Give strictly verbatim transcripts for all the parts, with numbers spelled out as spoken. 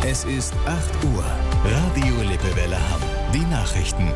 Es ist acht Uhr. Radio Lippewelle Hamm. Die Nachrichten.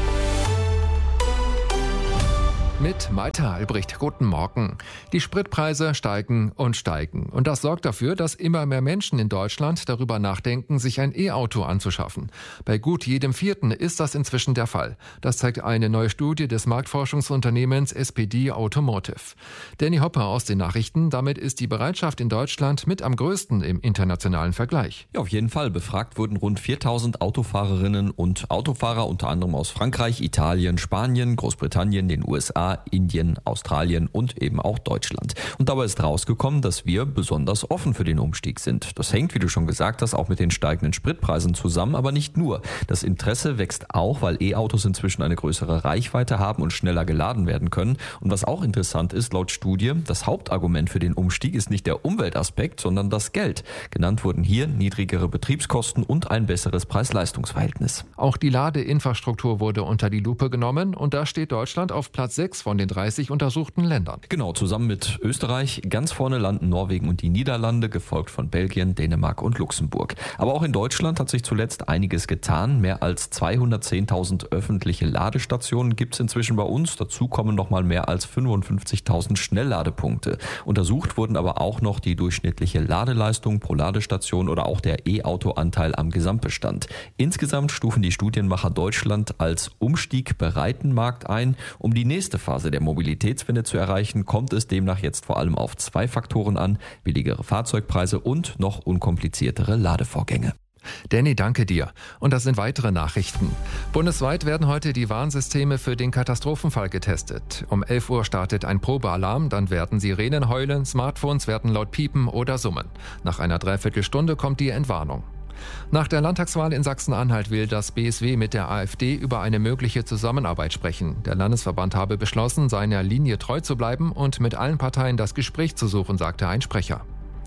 Mit Maita Albrecht, guten Morgen. Die Spritpreise steigen und steigen. Und das sorgt dafür, dass immer mehr Menschen in Deutschland darüber nachdenken, sich ein E-Auto anzuschaffen. Bei gut jedem Vierten ist das inzwischen der Fall. Das zeigt eine neue Studie des Marktforschungsunternehmens S P D Automotive. Danny Hopper aus den Nachrichten. Damit ist die Bereitschaft in Deutschland mit am größten im internationalen Vergleich. Ja, auf jeden Fall. Befragt wurden rund viertausend Autofahrerinnen und Autofahrer, unter anderem aus Frankreich, Italien, Spanien, Großbritannien, den U S A, Indien, Australien und eben auch Deutschland. Und dabei ist rausgekommen, dass wir besonders offen für den Umstieg sind. Das hängt, wie du schon gesagt hast, auch mit den steigenden Spritpreisen zusammen, aber nicht nur. Das Interesse wächst auch, weil E-Autos inzwischen eine größere Reichweite haben und schneller geladen werden können. Und was auch interessant ist, laut Studie, das Hauptargument für den Umstieg ist nicht der Umweltaspekt, sondern das Geld. Genannt wurden hier niedrigere Betriebskosten und ein besseres Preis-Leistungs-Verhältnis. Auch die Ladeinfrastruktur wurde unter die Lupe genommen und da steht Deutschland auf Platz sechs von den dreißig untersuchten Ländern. Genau, zusammen mit Österreich. Ganz vorne landen Norwegen und die Niederlande, gefolgt von Belgien, Dänemark und Luxemburg. Aber auch in Deutschland hat sich zuletzt einiges getan. Mehr als zweihundertzehntausend öffentliche Ladestationen gibt es inzwischen bei uns. Dazu kommen noch mal mehr als fünfundfünfzigtausend Schnellladepunkte. Untersucht wurden aber auch noch die durchschnittliche Ladeleistung pro Ladestation oder auch der E-Auto-Anteil am Gesamtbestand. Insgesamt stufen die Studienmacher Deutschland als umstiegbereiten Markt ein. Um die nächste Phase der Mobilitätswende zu erreichen, kommt es demnach jetzt vor allem auf zwei Faktoren an: billigere Fahrzeugpreise und noch unkompliziertere Ladevorgänge. Danny, danke dir. Und das sind weitere Nachrichten. Bundesweit werden heute die Warnsysteme für den Katastrophenfall getestet. Um elf Uhr startet ein Probealarm, dann werden Sirenen heulen, Smartphones werden laut piepen oder summen. Nach einer Dreiviertelstunde kommt die Entwarnung. Nach der Landtagswahl in Sachsen-Anhalt will das B S W mit der AfD über eine mögliche Zusammenarbeit sprechen. Der Landesverband habe beschlossen, seiner Linie treu zu bleiben und mit allen Parteien das Gespräch zu suchen, sagte ein Sprecher.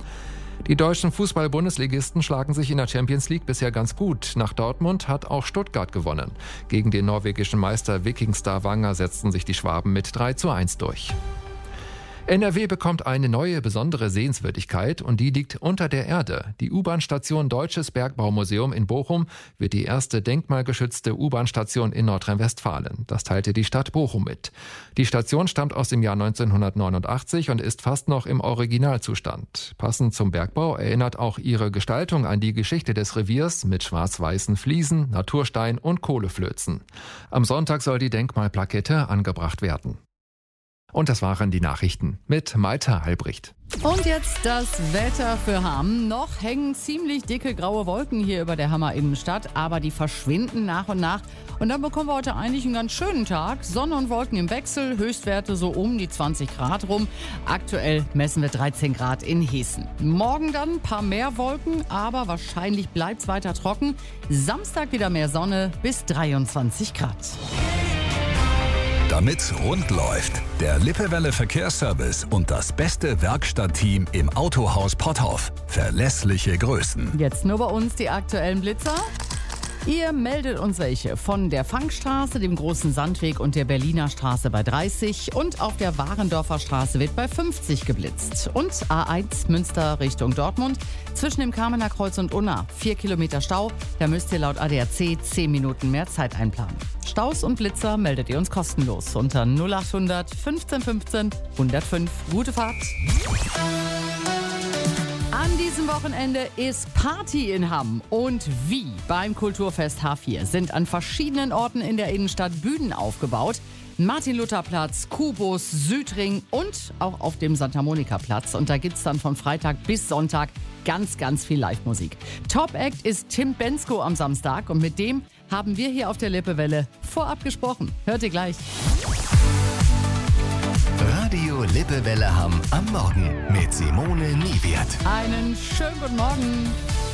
Die deutschen Fußball-Bundesligisten schlagen sich in der Champions League bisher ganz gut. Nach Dortmund hat auch Stuttgart gewonnen. Gegen den norwegischen Meister Viking Stavanger setzten sich die Schwaben mit drei zu eins durch. N R W bekommt eine neue besondere Sehenswürdigkeit und die liegt unter der Erde. Die U-Bahn-Station Deutsches Bergbaumuseum in Bochum wird die erste denkmalgeschützte U-Bahn-Station in Nordrhein-Westfalen. Das teilte die Stadt Bochum mit. Die Station stammt aus dem Jahr neunzehnhundertneunundachtzig und ist fast noch im Originalzustand. Passend zum Bergbau erinnert auch ihre Gestaltung an die Geschichte des Reviers mit schwarz-weißen Fliesen, Naturstein und Kohleflözen. Am Sonntag soll die Denkmalplakette angebracht werden. Und das waren die Nachrichten mit Maita Albrecht. Und jetzt das Wetter für Hamm. Noch hängen ziemlich dicke graue Wolken hier über der Hammer Innenstadt, aber die verschwinden nach und nach. Und dann bekommen wir heute eigentlich einen ganz schönen Tag. Sonne und Wolken im Wechsel, Höchstwerte so um die zwanzig Grad rum. Aktuell messen wir dreizehn Grad in Hessen. Morgen dann ein paar mehr Wolken, aber wahrscheinlich bleibt es weiter trocken. Samstag wieder mehr Sonne bis dreiundzwanzig Grad. Damit's rund läuft, der Lippewelle Verkehrsservice und das beste Werkstattteam im Autohaus Potthoff. Verlässliche Größen. Jetzt nur bei uns die aktuellen Blitzer. Ihr meldet uns welche von der Fangstraße, dem Großen Sandweg und der Berliner Straße bei dreißig und auf der Warendorfer Straße wird bei fünfzig geblitzt. Und A eins Münster Richtung Dortmund zwischen dem Kamener Kreuz und Unna vier Kilometer Stau. Da müsst ihr laut A D A C zehn Minuten mehr Zeit einplanen. Staus und Blitzer meldet ihr uns kostenlos unter null achthundert fünfzehn fünfzehn hundertfünf. Gute Fahrt! An diesem Wochenende ist Party in Hamm. Und wie beim Kulturfest H vier sind an verschiedenen Orten in der Innenstadt Bühnen aufgebaut. Martin-Luther-Platz, Kubus, Südring und auch auf dem Santa-Monica-Platz. Und da gibt es dann von Freitag bis Sonntag ganz, ganz viel Live-Musik. Top-Act ist Tim Bensko am Samstag und mit dem haben wir hier auf der Lippewelle vorab gesprochen. Hört ihr gleich. Radio Lippewelle Hamm am Morgen mit Simone Niewert. Einen schönen guten Morgen.